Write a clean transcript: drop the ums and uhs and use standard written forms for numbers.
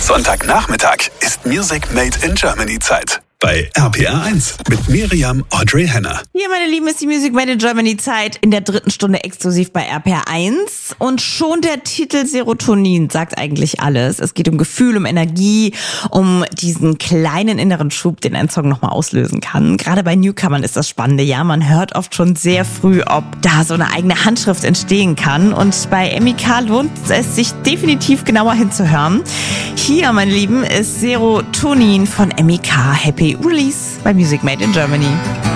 Sonntagnachmittag ist Music Made in Germany Zeit. Bei RPR1 mit Miriam Audrey Henner. Hier, meine Lieben, ist die Music Made in Germany Zeit in der 3. Stunde exklusiv bei RPR1. Und schon der Titel Serotonin sagt eigentlich alles. Es geht um Gefühl, um Energie, um diesen kleinen inneren Schub, den ein Song nochmal auslösen kann. Gerade bei Newcomern ist das Spannende, ja. Man hört oft schon sehr früh, ob da so eine eigene Handschrift entstehen kann. Und bei MEK lohnt es sich definitiv genauer hinzuhören. Hier, meine Lieben, ist Serotonin von MEK. Happy Release bei Music Made in Germany.